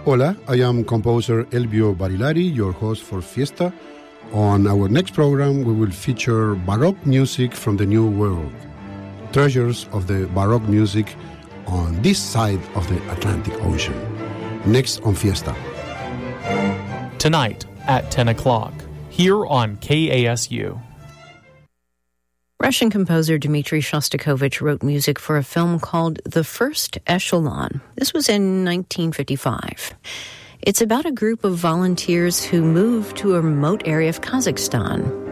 Hola, I am composer Elvio Barilari, your host for Fiesta. On our next program, we will feature Baroque music from the New World, treasures of the Baroque music on this side of the Atlantic Ocean. Next on Fiesta. Tonight at 10 o'clock, here on KASU. Russian composer Dmitri Shostakovich wrote music for a film called The First Echelon. This was in 1955. It's about a group of volunteers who moved to a remote area of Kazakhstan.